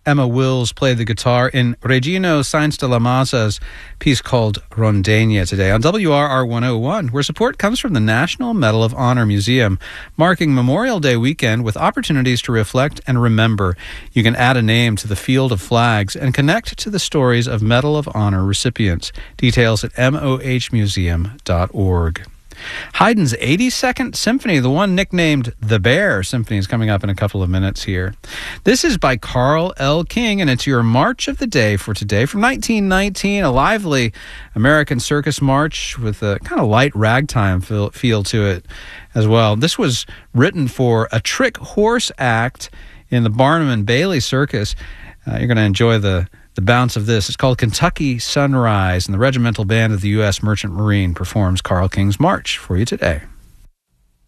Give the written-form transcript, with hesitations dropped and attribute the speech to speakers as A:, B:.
A: Emma Wills played the guitar in Regino Sainz de la Mazza's piece called Rondegna today on WRR 101, where support comes from the National Medal of Honor Museum, marking Memorial Day weekend with opportunities to reflect and remember. You can add a name to the field of flags and connect to the stories of Medal of Honor recipients. Details at mohmuseum.org. Haydn's 82nd Symphony, the one nicknamed The Bear Symphony, is coming up in a couple of minutes here. This is by Carl L. King, and it's your March of the Day for today. From 1919, a lively American circus march with a kind of light ragtime feel to it as well. This was written for a trick horse act in the Barnum and Bailey Circus. You're going to enjoy the bounce of this. It's called Kentucky Sunrise, and the Regimental Band of the U.S. Merchant Marine performs Carl King's March for you today.